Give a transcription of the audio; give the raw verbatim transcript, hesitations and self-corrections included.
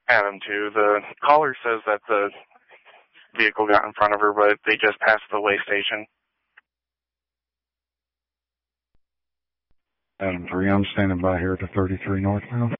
Adam two. The caller says that the vehicle got in front of her, but they just passed the way station. Adam three, I'm standing by here at the thirty-three northbound.